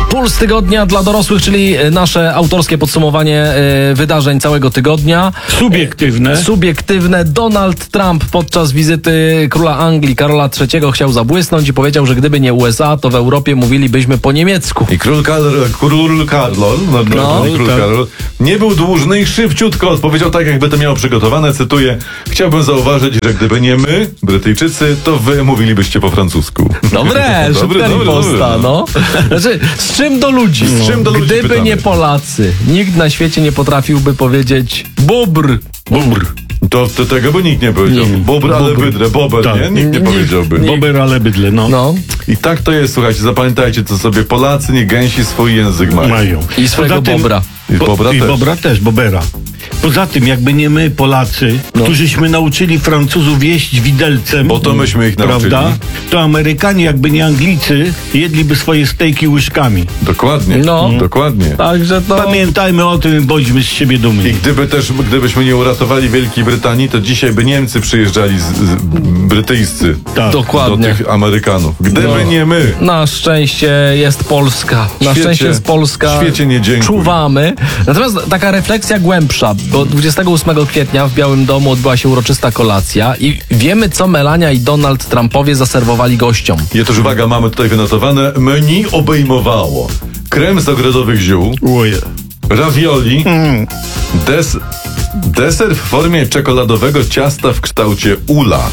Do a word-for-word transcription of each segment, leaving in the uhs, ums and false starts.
Puls tygodnia dla dorosłych, czyli nasze autorskie podsumowanie y, wydarzeń całego tygodnia. Subiektywne. Subiektywne. Donald Trump podczas wizyty króla Anglii Karola trzeciego chciał zabłysnąć i powiedział, że gdyby nie U S A, to w Europie mówilibyśmy po niemiecku. I król, Kar król Karol, no, no, król tak. Karol nie był dłużny i szybciutko odpowiedział tak, jakby to miało przygotowane. Cytuję: chciałbym zauważyć, że gdyby nie my, Brytyjczycy, to wy mówilibyście po francusku. Dobre, Dobry, szybka dobry, riposta, dobry. no. Znaczy, z czym do ludzi? Z czym do ludzi Gdyby pytamy. nie Polacy, nikt na świecie nie potrafiłby powiedzieć bobr. Bobr. To, to tego by nikt nie powiedział. Nie. Bobr, ale Bobr. bydle, bober, Tak. nie? Nikt nie Nie. powiedziałby. Nie. Bober, ale bydle, no. No. I tak to jest, słuchajcie, zapamiętajcie to sobie. Polacy nie gęsi swój język mają. Mają. I swojego Poza tym- bobra. I bobra I też. bobra też, bobera. Poza tym, jakby nie my, Polacy, No. którzyśmy nauczyli Francuzów jeść widelcem, Bo to myśmy ich prawda? nauczyli. To Amerykanie, jakby nie Anglicy, jedliby swoje stejki łyżkami. Dokładnie. No. Dokładnie. Także to... Pamiętajmy o tym, bądźmy z siebie I dumni. gdyby też, gdybyśmy nie uratowali Wielkiej Brytanii, to dzisiaj by Niemcy przyjeżdżali z, z brytyjscy Tak. do Dokładnie. tych Amerykanów. Gdyby No. nie my. Na szczęście jest Polska. Na Świecie- szczęście jest Polska. świecie nie dziękuj. Czuwamy. Natomiast taka refleksja głębsza, bo dwudziestego ósmego kwietnia w Białym Domu odbyła się uroczysta kolacja i wiemy, co Melania i Donald Trumpowie zaserwowali gościom. I otóż uwaga, mamy tutaj wynotowane. Menu obejmowało krem z ogrodowych ziół, Oje. ravioli, Mm. des, deser w formie czekoladowego ciasta w kształcie ula.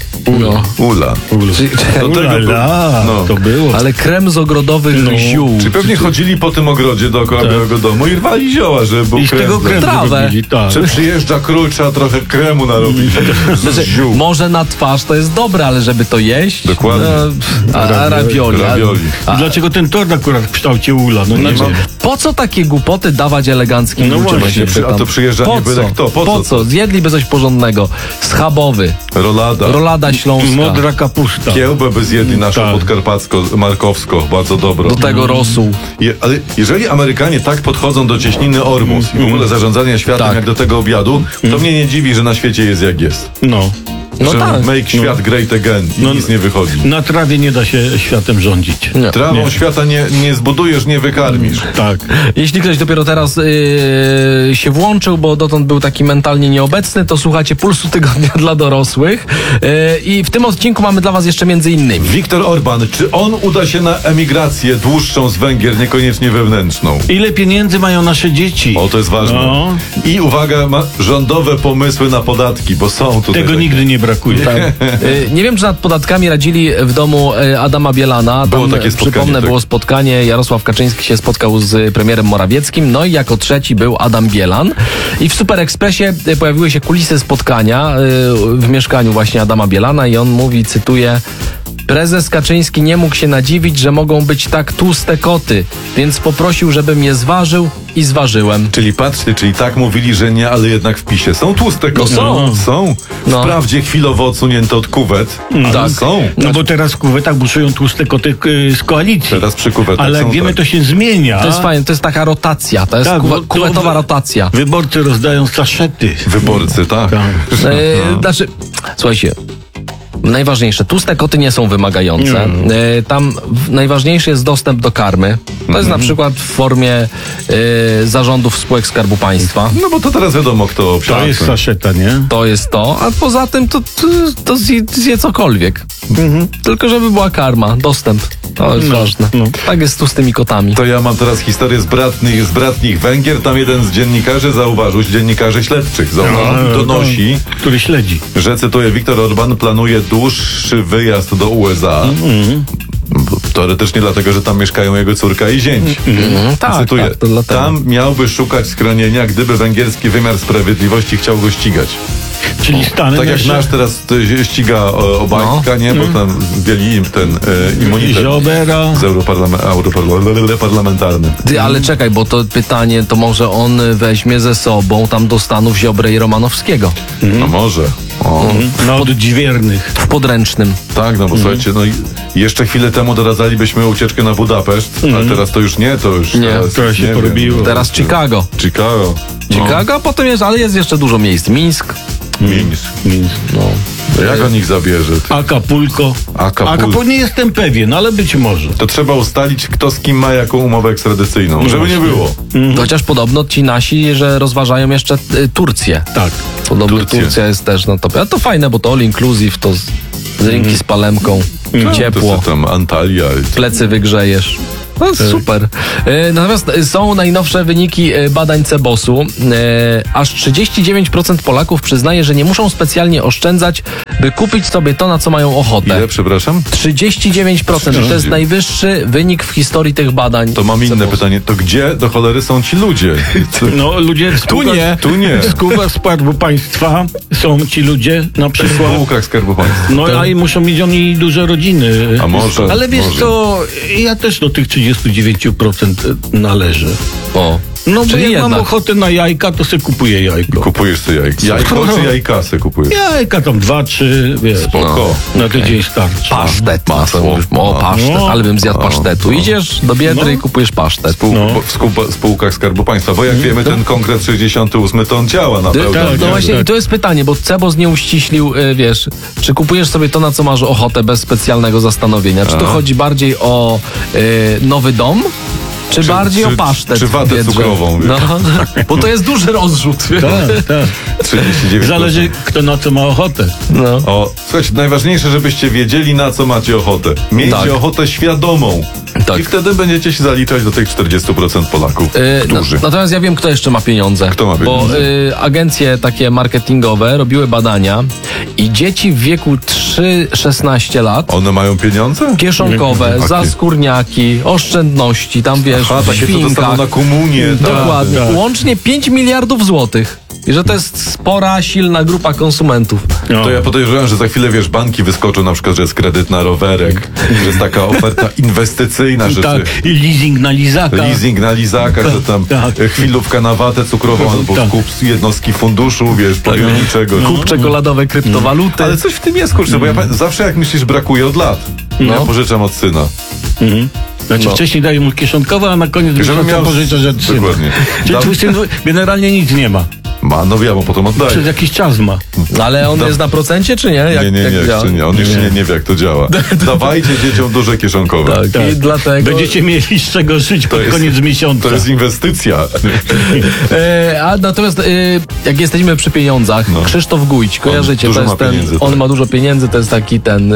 No. Ula. Czyli, Do tego był- Ulala, no. to było. ale krem z ogrodowych No. ziół. Czy pewnie chodzili po tym ogrodzie dookoła Białego Domu i rwali zioła, żeby był I z krem. tego kremu Trawę. robili, tak. Że przyjeżdża król, trzeba trochę kremu narobić z Znaczy, ziół. może na twarz to jest dobre, ale żeby to jeść. Dokładnie. No, a, a ravioli. Ravioli. A, I dlaczego ten tort akurat w kształcie ula? No nie Znaczy, wiem. po co takie głupoty dawać eleganckim No ludziom? właśnie, ja się a pytam. to przyjeżdża po nie byle co? kto, po po co co? to? Zjedliby coś porządnego. Schabowy, Rolada. rolada śląska. Modra kapusta. Kiełbę by zjedli naszą Tak. podkarpacko, markowsko, bardzo dobro. Do tego rosół. Je, ale jeżeli Amerykanie tak podchodzą do cieśniny Ormus i w ogóle zarządzania światem Tak. jak do tego obiadu, to mnie nie dziwi, że na świecie jest jak jest. No. No że tak. make świat great again i No. nic nie wychodzi. Na trawie nie da się światem rządzić. Nie. Trawą Nie. świata nie, nie zbudujesz, nie wykarmisz. Tak. Jeśli ktoś dopiero teraz yy, się włączył, bo dotąd był taki mentalnie nieobecny, to słuchacie Pulsu Tygodnia dla dorosłych. Yy, I w tym odcinku mamy dla was jeszcze między innymi. Viktor Orban, czy on uda się na emigrację dłuższą z Węgier, niekoniecznie wewnętrzną? Ile pieniędzy mają nasze dzieci? O, to jest ważne. No. I uwaga, ma rządowe pomysły na podatki, bo są tutaj. Tego takie. nigdy nie brakuje. Yy, nie wiem, czy nad podatkami radzili w domu yy, Adama Bielana. Było Tam, takie yy, spotkanie, Przypomnę, tak. było spotkanie. Jarosław Kaczyński się spotkał z premierem Morawieckim. No i jako trzeci był Adam Bielan. I w Super Expressie yy, pojawiły się kulisy spotkania yy, w mieszkaniu właśnie Adama Bielana i on mówi, cytuję: prezes Kaczyński nie mógł się nadziwić, że mogą być tak tłuste koty, więc poprosił, żebym je zważył i zważyłem. Czyli patrzcie, czyli tak mówili, że nie, ale jednak w PiSie są tłuste koty. są. Są. No. Wprawdzie chwilowo odsunięte od kuwet, ale tak. są. No bo teraz w kuwetach buszują tłuste koty y, z koalicji. Teraz przy kuwetach Ale jak są, wiemy, tak. to się zmienia. To jest fajne, to jest taka rotacja, to jest Tak, kuwe- bo to kuwetowa wy- rotacja. Wyborcy rozdają saszety. Wyborcy, tak. Tak. E, znaczy, słuchajcie, najważniejsze, tłuste koty nie są wymagające. E, tam w, najważniejszy jest dostęp do karmy. To jest na przykład w formie e, zarządów spółek Skarbu Państwa. No bo to teraz wiadomo, kto To obsiadł. jest saszeta, nie? To jest to, a poza tym to, to, to zje, zje cokolwiek. Tylko żeby była karma, dostęp. To jest No, ważne. no. Tak jest tu z tymi kotami. To ja mam teraz historię z bratnich, z bratnich Węgier. Tam jeden z dziennikarzy zauważył, z dziennikarzy śledczych zauważył, No, donosi, Który śledzi. że, cytuję, Viktor Orban planuje dłuższy wyjazd do U S A. Bo teoretycznie dlatego, że tam mieszkają jego córka i zięć. Mhm, tak, Cytuję, tak, to dlatego. tam miałby szukać schronienia, gdyby węgierski wymiar sprawiedliwości chciał go ścigać. Czyli Stany Tak jak jeszcze- nasz teraz y, ściga o- Obajtka, nie? Bo tam zdjęli im ten e, immunitet Ziobera. z europarlament, europarlamentarny. Ty, ale czekaj, bo to pytanie, to może on weźmie ze sobą tam do Stanów Ziobrę i Romanowskiego No może. O. Na odźwiernych. w podręcznym. Tak, no bo słuchajcie, no i jeszcze chwilę temu doradzalibyśmy ucieczkę na Budapeszt, ale teraz to już nie, to już Nie, teraz, to się nie porobiło. wiem, Teraz Chicago. Chicago. No. Chicago, a potem jest, ale jest jeszcze dużo miejsc. Mińsk. Mińsk. Mińsk. No. Jak on ich zabierze? Ty? Acapulco. Acapulco. Acapulco nie jestem pewien, ale być może. To trzeba ustalić, kto z kim ma jaką umowę ekstradycyjną, żeby nie było. Chociaż podobno ci nasi, że rozważają jeszcze y, Turcję. Tak. Podobno Turcję. Turcja jest też na topie. A to fajne, bo to all inclusive, to z, drinki z palemką, ciepło, To co tam, Antalya. plecy wygrzejesz. No, super. E, Natomiast są najnowsze wyniki e, badań Cebosu. E, Aż trzydzieści dziewięć procent Polaków przyznaje, że nie muszą specjalnie oszczędzać, by kupić sobie to, na co mają ochotę. Ile, przepraszam? trzydzieści dziewięć procent. To jest najwyższy wynik w historii tych badań. To mam inne Cebosu. pytanie. To gdzie do cholery są ci ludzie? Co? No, ludzie w spółkach, nie. Tu nie. w spółkach Skarbu Państwa są ci ludzie na W przykład. spółkach Skarbu Państwa. No, a i muszą mieć oni duże rodziny. A może, Ale wiesz może. co, ja też do tych trzydzieści dziewięć procent należę. O. No bo Czyli jak mam jednak. ochotę na jajka, to sobie kupuję jajko. Kupujesz sobie jajko. Jajko czy jajkasę kupujesz? Jajka tam dwa, trzy, wiesz, Spoko. na tydzień starczy. Pasztet. Masło. O, pasztet, No. ale bym zjadł pasztetu. Idziesz do Biedry No. i kupujesz pasztet. Spół, No. bo w spół- spółkach Skarbu Państwa, bo jak wiemy, ten konkret sześćdziesiąty ósmy to on działa na Ty- pełno. tak, No tak, właśnie, tak. i to jest pytanie, bo Cebos nie uściślił, y, wiesz, czy kupujesz sobie to, na co masz ochotę, bez specjalnego zastanowienia? Czy to chodzi bardziej o y, nowy dom? Czy, Czy- bardziej czy- o pasztet? czy watę Biedrze? cukrową, wiesz? No, bo to jest duży rozrzut. Tak, tak. trzydzieści dziewięć procent. Zależy, kto na co ma ochotę. No. O, słuchajcie, najważniejsze, żebyście wiedzieli, na co macie ochotę. Miejcie Tak. ochotę świadomą. Tak. I wtedy będziecie się zaliczać do tych czterdziestu procent Polaków, Y, no, którzy... natomiast ja wiem, kto jeszcze ma pieniądze. Kto ma Bo pieniądze? y, agencje takie marketingowe robiły badania i dzieci w wieku trzy szesnaście lat, One mają pieniądze? kieszonkowe, Jakie? zaskórniaki, oszczędności, tam wiesz, A, w takie, co świnkach. dostaną na komunię. tak. Dokładnie. tak. Łącznie pięć miliardów złotych. I że to jest spora, silna grupa konsumentów. No. To ja podejrzewam, że za chwilę, wiesz, banki wyskoczą na przykład, że jest kredyt na rowerek, że jest taka oferta inwestycyjna, że Tak, i leasing na lizaka. leasing na lizakach, że tam tak. e, chwilówka na watę cukrową albo Tak. kup jednostki funduszu, wiesz, powierniczego. Kup czekoladowe kryptowaluty. Ale coś w tym jest, kurczę, bo ja pa- zawsze jak myślisz, brakuje od lat. No. Ja pożyczam od syna. Mhm. Znaczy No. wcześniej daję mu kieszonkowe, a na koniec Żeby miesiąca miał- pożyczać od syna. Dokładnie. Czyli Dam- twój syn generalnie nic nie ma. Ma, no ja mu potem Przez oddaję. jakiś czas ma. Ale on jest na procencie, czy nie? Jak, Nie, nie, jak nie, działa? jeszcze nie. On jeszcze nie, nie wie, jak to działa. Dawajcie dzieciom duże kieszonkowe. Tak, Tak. i dlatego... Będziecie mieli z czego żyć pod jest- koniec miesiąca. To jest inwestycja. E, a natomiast e, jak jesteśmy przy pieniądzach, No. Krzysztof Gujć, kojarzycie, dużo to ma jest ten, pieniędzy, on tak. ma dużo pieniędzy, to jest taki ten e,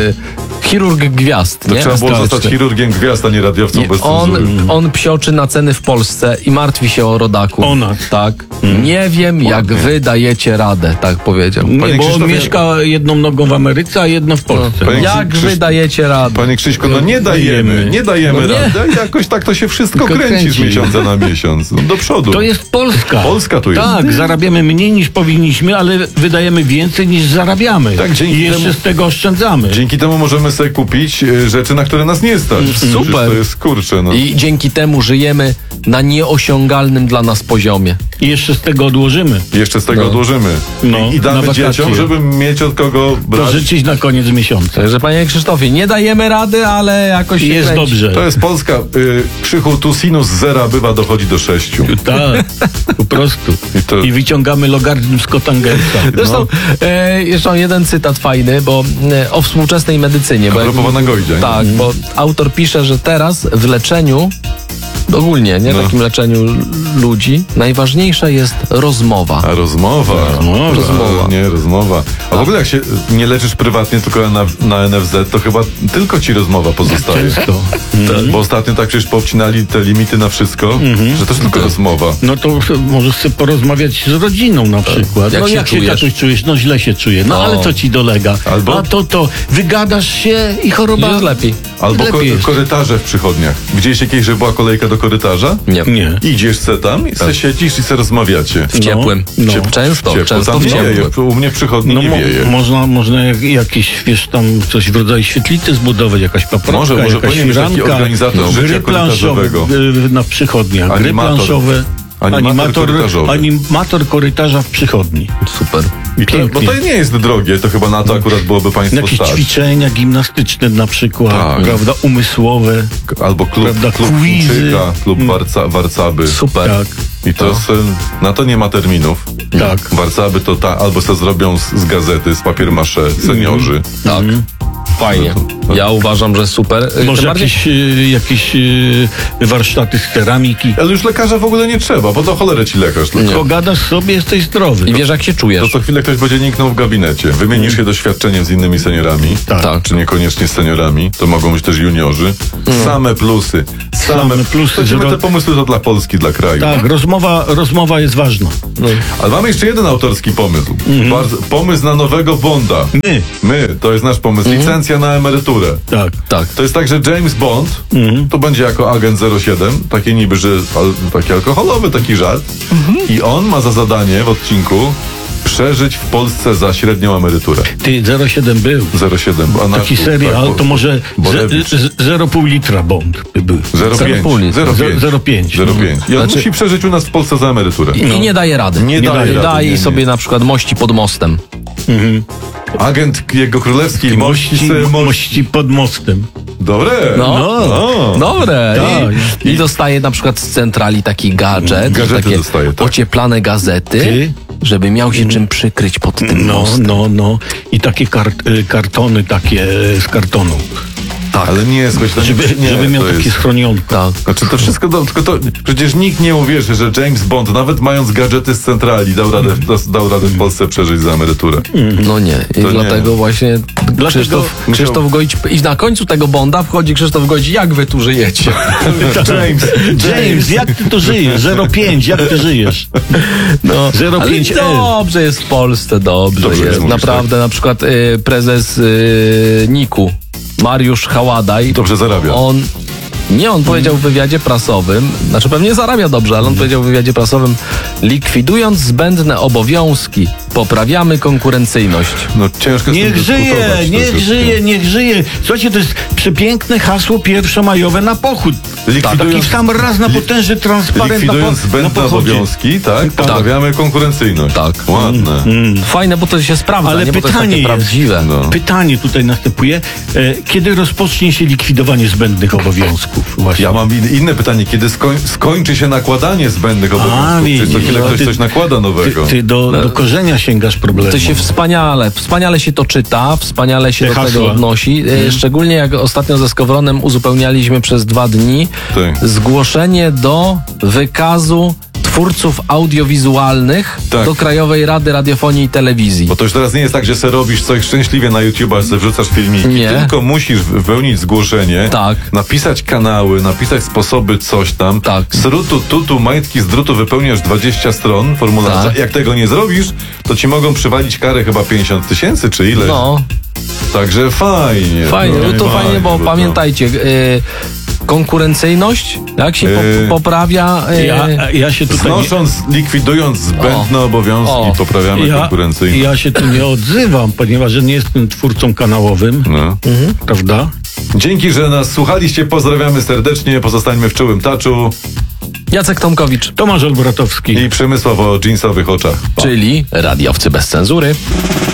chirurg gwiazd, To nie? trzeba było Estetyczny. zostać chirurgiem gwiazd, a nie radiowcą I bez on, cenzury. on psioczy na ceny w Polsce i martwi się o rodaków. Ona. Tak. Nie wiem, jak Ładnie. wy dajecie radę, tak powiedział. Nie, Panie bo on Krzysztofie- mieszka jedną nogą w Ameryce, a jedną w Polsce. Panie Jak Krzysztof- wy dajecie radę? Panie Krzyśko, no nie dajemy, nie dajemy No nie. rady. Jakoś tak to się wszystko Tylko kręci, z kręci. miesiąca na miesiąc. No, do przodu. To jest Polska. Polska to jest. Tak, zarabiamy mniej niż powinniśmy, ale wydajemy więcej niż zarabiamy. Tak, dzięki I jeszcze temu- z tego oszczędzamy. Dzięki temu możemy sobie kupić e, rzeczy, na które nas nie stać. Super. Przecież To jest kurczę, no. I dzięki temu żyjemy na nieosiągalnym dla nas poziomie. I jeszcze z tego odłożymy. Jeszcze z tego No. odłożymy. No, I, I na damy wakacje. dzieciom, żeby mieć od kogo brać. Pożyczyć na koniec miesiąca. Także panie Krzysztofie, nie dajemy rady, ale jakoś się Jest kręci. dobrze. To jest Polska. Y, Krzychu, tu sinus z zera bywa dochodzi do sześciu. Tak, po prostu. I to- I wyciągamy logarytm z Kotangersa. Zresztą e, jeszcze jeden cytat fajny, bo e, o współczesnej medycynie. Bo A propos Wanagojdzia, nie? tak, bo autor pisze, że teraz w leczeniu, ogólnie, nie, No. takim leczeniu l- ludzi, najważniejsza jest rozmowa. A rozmowa. Rozmowa. Rozmowa. A, nie, rozmowa. A w ogóle jak się nie leczysz prywatnie, tylko na, na N F Z, to chyba tylko ci rozmowa pozostaje. Często. Tak, bo ostatnio tak przecież poobcinali te limity na wszystko, że to jest tylko rozmowa. No to możesz sobie porozmawiać z rodziną na przykład. Jak no się jak się czujesz? tatuś czujesz? No źle się czuję. No No. ale co ci dolega? Albo- A to to, wygadasz się i choroba... Jest lepiej. Albo ko- Lepiej jest. korytarze w przychodniach. Widzieliście kiedyś, że była kolejka do korytarza? Nie. Nie. Idziesz se tam i se siedzisz i se rozmawiacie. W ciepłym. no. Ciep- Często, Ciepło, często tam w nie wieje. ciepłym. U mnie w przychodni No nie mo- wieje. można, można jak, jakieś, wiesz, tam coś w rodzaju świetlicy zbudować, jakaś paprotka, Może, może jakaś powinien być taki firanka, organizator życia gry planszowe korytarzowego. y, na przychodniach, gry Animator. planszowe, Animator animator, korytarzowy. animator korytarza w przychodni. Super. I To, bo pięknie. to nie jest drogie, to chyba na to akurat byłoby państwo Jakieś stać. ćwiczenia gimnastyczne na przykład, Tak. prawda, umysłowe. Albo klub, Prawda, klub quizy. Chińczyka, klub warca, Warcaby. Super. Tak, I to jest, e, na to nie ma terminów. tak. Warcaby to ta, albo se zrobią z, z gazety, z papier masze seniorzy. Tak. Fajnie. Ja uważam, że super. Y, Może tym bardziej- jakieś, y, jakieś y, warsztaty z ceramiki. Ale już lekarza w ogóle nie trzeba, bo to cholerę ci lekarz. Tylko Pogadasz sobie, jesteś zdrowy. I wiesz, jak się to czujesz. co chwilę ktoś będzie niknął w gabinecie. Wymienisz się doświadczeniem z innymi seniorami. Tak. Tak. Czy niekoniecznie z seniorami. To mogą być też juniorzy. Same plusy. Same, Same plusy, To że ro- te pomysły to dla Polski, dla kraju. Tak, rozmowa, rozmowa jest ważna. Ale mamy jeszcze jeden autorski pomysł. Bardzo, pomysł na nowego Bonda. My. My, to jest nasz pomysł. Licencja na emeryturę. Tak. Tak. To jest tak, że James Bond to będzie jako agent zero siedem, taki niby, że al, taki alkoholowy, taki żart. I on ma za zadanie w odcinku przeżyć w Polsce za średnią emeryturę. Ty, zero siedem był. zero siedem. A nasz Taki był, serial, tak, to może Borewicz. ze- z- zero przecinek pięć litra Bond by był. zero zero pięć. pół litra. zero pięć. zero pięć. zero pięć. I on Znaczy- musi przeżyć u nas w Polsce za emeryturę. I, I nie daje rady. Nie daje rady, Daje nie, nie. sobie na przykład mości pod mostem. Agent jego królewskiej mości. Mości, se mości. mości pod mostem. Dobre. No. No. Dobre. Tak. I, I dostaje na przykład z centrali taki gadżet, Gadżety takie dostaje, tak. ocieplane gazety, Ty? żeby miał się czym przykryć pod tym No, mostem. no, no. I takie kart, y, kartony takie z kartonu. Tak. Ale nie, słuchaj, to Żeby, nie, żeby miał to takie jest... schronionko. Tak. Znaczy to wszystko, do, tylko to, przecież nikt nie uwierzy, że James Bond, nawet mając gadżety z centrali, dał radę, dał radę w Polsce przeżyć za emeryturę. No nie. I To dlatego nie. właśnie Krzysztof, musiał- Krzysztof Gojdź, i na końcu tego Bonda wchodzi Krzysztof Gojdź, jak wy tu żyjecie? James, James, jak ty to żyjesz? zero przecinek pięć, jak ty żyjesz? No, zero ale przecinek pięć L. dobrze jest w Polsce, dobrze, Dobrze jest. jest, mówisz, Naprawdę, na przykład y, prezes y, Niku, Mariusz Haładaj. Dobrze zarabia. On, nie, on powiedział w wywiadzie prasowym, znaczy pewnie zarabia dobrze, ale on powiedział w wywiadzie prasowym, likwidując zbędne obowiązki, poprawiamy konkurencyjność. No ciężko Niech z tym żyje, dyskutować niech troszeczkę. żyje, niech żyje. Słuchajcie, to jest przepiękne hasło pierwszomajowe na pochód. Taki Likwidując- w sam raz na potężny transparent na, Likwidując po, na zbędne pochodzie. obowiązki, tak? Poprawiamy konkurencyjność. Tak. Ładne. Fajne, bo to się sprawdza, Ale nie? Bo to jest pytanie takie jest, prawdziwe. No. pytanie tutaj następuje, e, kiedy rozpocznie się likwidowanie zbędnych obowiązków? Właśnie. Ja mam in, inne pytanie, kiedy skoń, skończy się nakładanie zbędnych obowiązków? Czy co widzisz, chwilę no ktoś ty- coś nakłada Ty, nowego? ty do, do korzenia sięgasz problemu. To się wspaniale, wspaniale się to czyta, wspaniale się Te do tego hasła. odnosi. E, Szczególnie jak ostatnio ze Skowronem uzupełnialiśmy przez dwa dni Tak. zgłoszenie do wykazu twórców audiowizualnych Tak. do Krajowej Rady Radiofonii i Telewizji. Bo to już teraz nie jest tak, że se robisz coś szczęśliwie na YouTube'a, że wrzucasz filmiki. Nie. Tylko musisz wypełnić zgłoszenie, Tak. napisać kanały, napisać sposoby, coś tam. Tak. Z rutu, tutu, majtki z drutu wypełniasz dwadzieścia stron formularza. Tak. Jak tego nie zrobisz, to ci mogą przywalić karę chyba pięćdziesiąt tysięcy, czy ile. No, Także fajnie. fajnie, no to fajnie, bo to- pamiętajcie, y, konkurencyjność, jak się po, Yy. poprawia... y, Ja, ja się tutaj... Znosząc, likwidując zbędne O. obowiązki, O. poprawiamy Ja, konkurencyjność. ja się tu nie odzywam, ponieważ nie jestem twórcą kanałowym, No. prawda? Dzięki, że nas słuchaliście. Pozdrawiamy serdecznie. Pozostańmy w czułym taczu Jacek Tomkowicz, Tomasz Olbratowski. i Przemysław o dżinsowych oczach. Pa. czyli radiowcy bez cenzury.